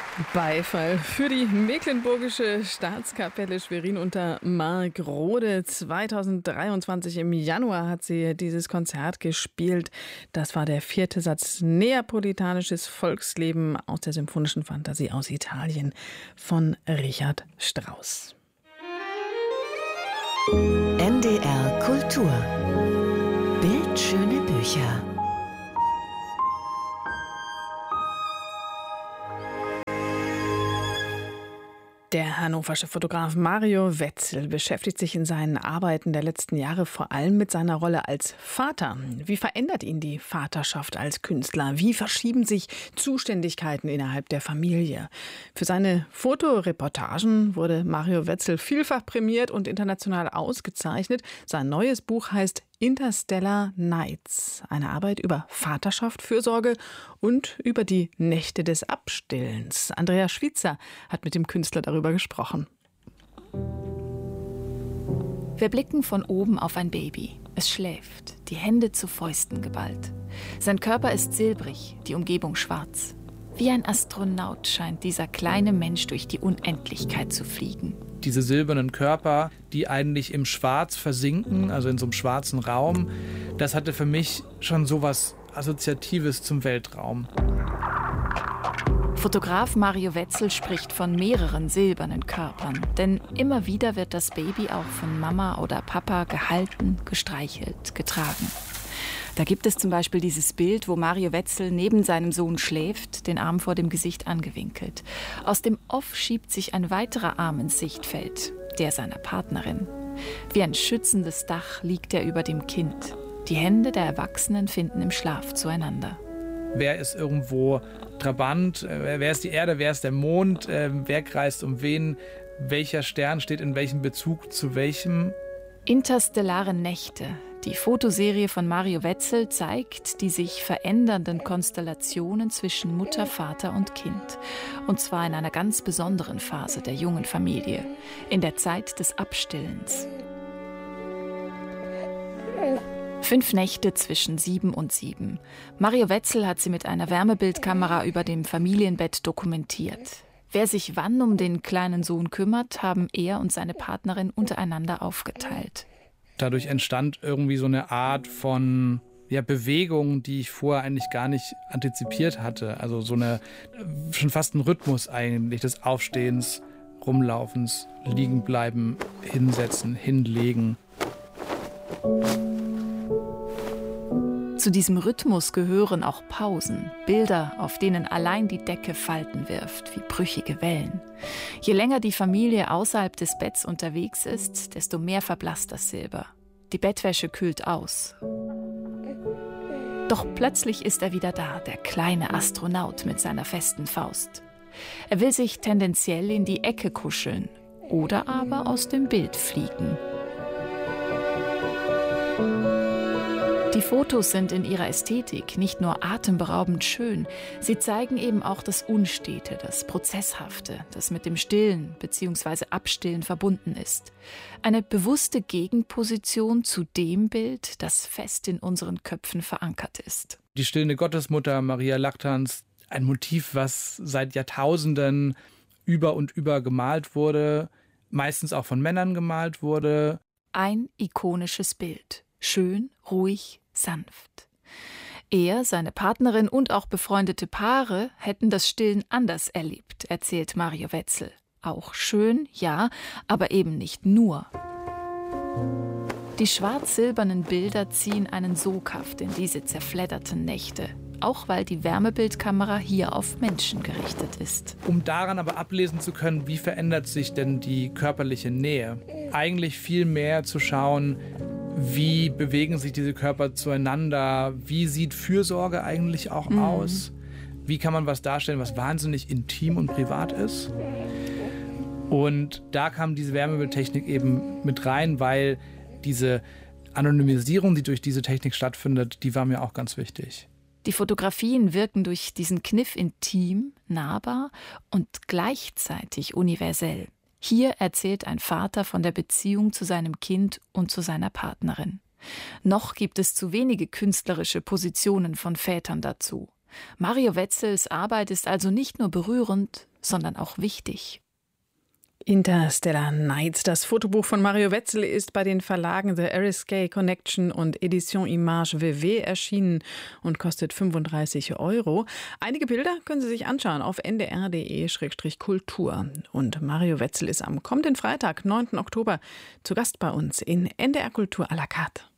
Beifall für die Mecklenburgische Staatskapelle Schwerin unter Mark Rode. 2023 im Januar hat sie dieses Konzert gespielt. Das war der 4. Satz Neapolitanisches Volksleben aus der Symphonischen Fantasie aus Italien von Richard Strauss. NDR Kultur. Bildschöne Bücher. Der hannoversche Fotograf Mario Wetzel beschäftigt sich in seinen Arbeiten der letzten Jahre vor allem mit seiner Rolle als Vater. Wie verändert ihn die Vaterschaft als Künstler? Wie verschieben sich Zuständigkeiten innerhalb der Familie? Für seine Fotoreportagen wurde Mario Wetzel vielfach prämiert und international ausgezeichnet. Sein neues Buch heißt Interstellar Nights, eine Arbeit über Vaterschaft, Fürsorge und über die Nächte des Abstillens. Andrea Schwitzer hat mit dem Künstler darüber gesprochen. Wir blicken von oben auf ein Baby. Es schläft, die Hände zu Fäusten geballt. Sein Körper ist silbrig, die Umgebung schwarz. Wie ein Astronaut scheint dieser kleine Mensch durch die Unendlichkeit zu fliegen. Diese silbernen Körper, die eigentlich im Schwarz versinken, also in so einem schwarzen Raum, das hatte für mich schon so was Assoziatives zum Weltraum. Fotograf Mario Wetzel spricht von mehreren silbernen Körpern, denn immer wieder wird das Baby auch von Mama oder Papa gehalten, gestreichelt, getragen. Da gibt es zum Beispiel dieses Bild, wo Mario Wetzel neben seinem Sohn schläft, den Arm vor dem Gesicht angewinkelt. Aus dem Off schiebt sich ein weiterer Arm ins Sichtfeld, der seiner Partnerin. Wie ein schützendes Dach liegt er über dem Kind. Die Hände der Erwachsenen finden im Schlaf zueinander. Wer ist irgendwo Trabant? Wer ist die Erde? Wer ist der Mond? Wer kreist um wen? Welcher Stern steht in welchem Bezug zu welchem? Interstellare Nächte. Die Fotoserie von Mario Wetzel zeigt die sich verändernden Konstellationen zwischen Mutter, Vater und Kind. Und zwar in einer ganz besonderen Phase der jungen Familie, in der Zeit des Abstillens. 5 Nächte zwischen 7 und 7. Mario Wetzel hat sie mit einer Wärmebildkamera über dem Familienbett dokumentiert. Wer sich wann um den kleinen Sohn kümmert, haben er und seine Partnerin untereinander aufgeteilt. Dadurch entstand irgendwie so eine Art von Bewegung, die ich vorher eigentlich gar nicht antizipiert hatte. Also so eine, schon fast ein Rhythmus eigentlich des Aufstehens, Rumlaufens, Liegenbleiben, Hinsetzen, Hinlegen. Zu diesem Rhythmus gehören auch Pausen, Bilder, auf denen allein die Decke Falten wirft, wie brüchige Wellen. Je länger die Familie außerhalb des Betts unterwegs ist, desto mehr verblasst das Silber. Die Bettwäsche kühlt aus. Doch plötzlich ist er wieder da, der kleine Astronaut mit seiner festen Faust. Er will sich tendenziell in die Ecke kuscheln oder aber aus dem Bild fliegen. Die Fotos sind in ihrer Ästhetik nicht nur atemberaubend schön, sie zeigen eben auch das Unstete, das Prozesshafte, das mit dem Stillen bzw. Abstillen verbunden ist. Eine bewusste Gegenposition zu dem Bild, das fest in unseren Köpfen verankert ist. Die stillende Gottesmutter Maria Lactans, ein Motiv, was seit Jahrtausenden über und über gemalt wurde, meistens auch von Männern gemalt wurde. Ein ikonisches Bild. Schön, ruhig, sanft. Er, seine Partnerin und auch befreundete Paare hätten das Stillen anders erlebt, erzählt Mario Wetzel. Auch schön, ja, aber eben nicht nur. Die schwarz-silbernen Bilder ziehen einen Soghaft in diese zerfledderten Nächte. Auch weil die Wärmebildkamera hier auf Menschen gerichtet ist. Um daran aber ablesen zu können, wie verändert sich denn die körperliche Nähe? Eigentlich viel mehr zu schauen, wie bewegen sich diese Körper zueinander? Wie sieht Fürsorge eigentlich auch aus? Wie kann man was darstellen, was wahnsinnig intim und privat ist? Und da kam diese Wärmebildtechnik eben mit rein, weil diese Anonymisierung, die durch diese Technik stattfindet, die war mir auch ganz wichtig. Die Fotografien wirken durch diesen Kniff intim, nahbar und gleichzeitig universell. Hier erzählt ein Vater von der Beziehung zu seinem Kind und zu seiner Partnerin. Noch gibt es zu wenige künstlerische Positionen von Vätern dazu. Mario Wetzels Arbeit ist also nicht nur berührend, sondern auch wichtig. Interstellar Nights, das Fotobuch von Mario Wetzel, ist bei den Verlagen The Eriskay Connection und Edition Image VV erschienen und kostet 35 €. Einige Bilder können Sie sich anschauen auf ndr.de/kultur. Und Mario Wetzel ist am kommenden Freitag, 9. Oktober, zu Gast bei uns in NDR Kultur à la carte.